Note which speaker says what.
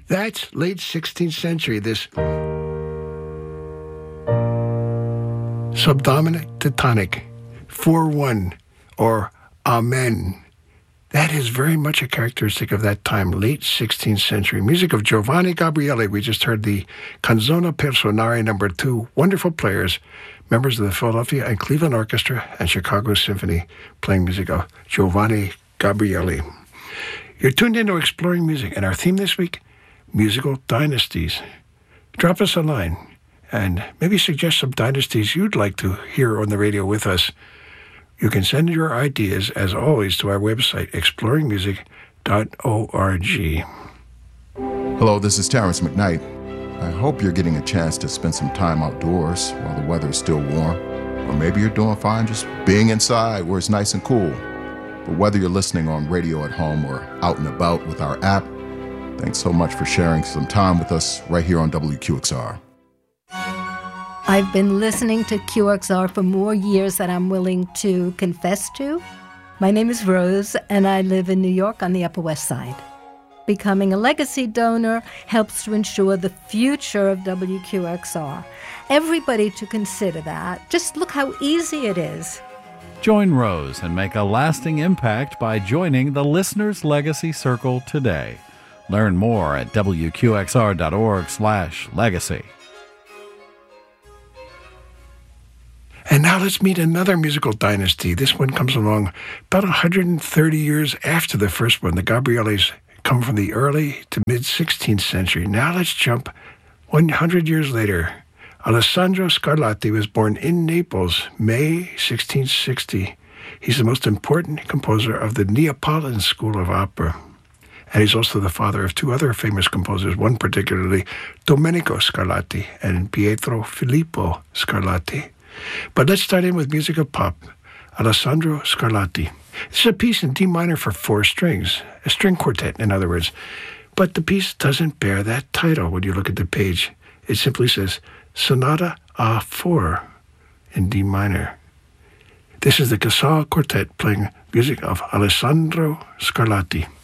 Speaker 1: That's late 16th century, this subdominant to tonic, 4-1, or Amen. That is very much a characteristic of that time, late 16th century. Music of Giovanni Gabrieli. We just heard the Canzone per Suonare No. 2. Wonderful players, members of the Philadelphia and Cleveland Orchestra and Chicago Symphony, playing music of Giovanni Gabrieli. You're tuned into Exploring Music, and our theme this week, musical dynasties. Drop us a line and maybe suggest some dynasties you'd like to hear on the radio with us. You can send your ideas, as always, to our website, exploringmusic.org.
Speaker 2: Hello, this is Terrence McKnight. I hope you're getting a chance to spend some time outdoors while the weather is still warm. Or maybe you're doing fine just being inside where it's nice and cool. But whether you're listening on radio at home or out and about with our app, thanks so much for sharing some time with us right here on WQXR.
Speaker 3: I've been listening to QXR for more years than I'm willing to confess to. My name is Rose, and I live in New York on the Upper West Side. Becoming a legacy donor helps to ensure the future of WQXR. Everybody to consider that. Just look how easy it is.
Speaker 4: Join Rose and make a lasting impact by joining the Listener's Legacy Circle today. Learn more at wqxr.org/legacy.
Speaker 1: And now let's meet another musical dynasty. This one comes along about 130 years after the first one. The Gabrielis come from the early to mid-16th century. Now let's jump 100 years later. Alessandro Scarlatti was born in Naples, May 1660. He's the most important composer of the Neapolitan School of Opera. And he's also the father of two other famous composers, one particularly Domenico Scarlatti and Pietro Filippo Scarlatti. But let's start in with music of pop. Alessandro Scarlatti. This is a piece in D minor for 4 strings, a string quartet, in other words. But the piece doesn't bear that title when you look at the page. It simply says Sonata A4 in D minor. This is the Casal Quartet playing music of Alessandro Scarlatti.